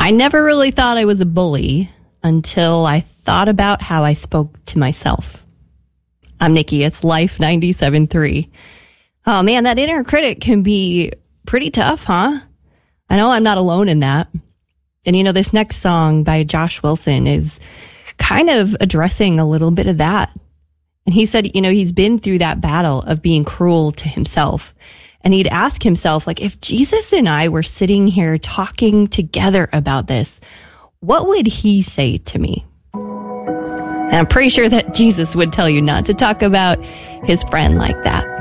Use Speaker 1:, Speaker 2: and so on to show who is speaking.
Speaker 1: I never really thought I was a bully until I thought about how I spoke to myself. I'm Nikki. It's Life 97.3. Oh man, that inner critic can be pretty tough, huh? I know I'm not alone in that. And you know, this next song by Josh Wilson is kind of addressing a little bit of that. And he said, you know, he's been through that battle of being cruel to himself. And he'd ask himself, like, if Jesus and I were sitting here talking together about this, what would he say to me? And I'm pretty sure that Jesus would tell you not to talk about his friend like that.